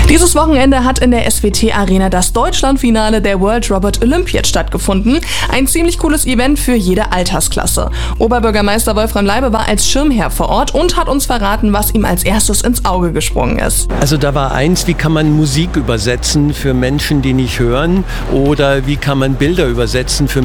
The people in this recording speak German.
Dieses Wochenende hat in der SWT Arena das Deutschlandfinale der World Robot Olympiad stattgefunden. Ein ziemlich cooles Event für jede Altersklasse. Oberbürgermeister Wolfram Leibe war als Schirmherr vor Ort und hat uns verraten, was ihm als erstes ins Auge gesprungen ist. Also da war eins, wie kann man Musik übersetzen für Menschen, die nicht hören, oder wie kann man Bilder übersetzen für